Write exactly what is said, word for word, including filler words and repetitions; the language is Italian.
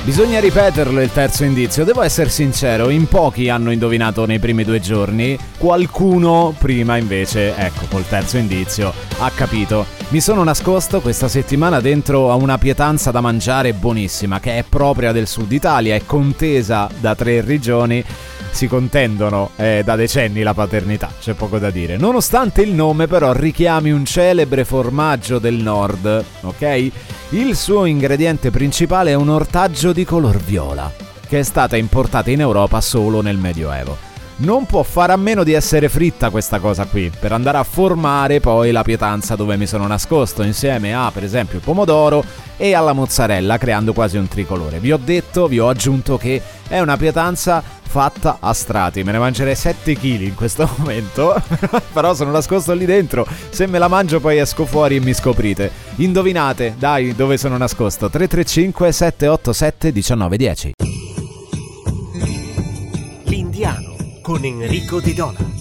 Bisogna ripeterlo il terzo indizio, devo essere sincero, in pochi hanno indovinato nei primi due giorni, qualcuno prima invece, ecco, col terzo indizio, ha capito. Mi sono nascosto questa settimana dentro a una pietanza da mangiare buonissima, che è propria del sud Italia, è contesa da tre regioni, si contendono eh, da decenni la paternità, c'è poco da dire. Nonostante il nome però richiami un celebre formaggio del nord, ok? Il suo ingrediente principale è un ortaggio di color viola, che è stata importata in Europa solo nel Medioevo. Non può fare a meno di essere fritta questa cosa qui, per andare a formare poi la pietanza dove mi sono nascosto, insieme a, per esempio, il pomodoro e alla mozzarella, creando quasi un tricolore. Vi ho detto, vi ho aggiunto che è una pietanza fatta a strati, me ne mangerei sette chili in questo momento, però sono nascosto lì dentro, se me la mangio poi esco fuori e mi scoprite. Indovinate, dai, dove sono nascosto? tre tre cinque sette otto sette uno nove uno zero. L'Indiano con Enrico Di Dona.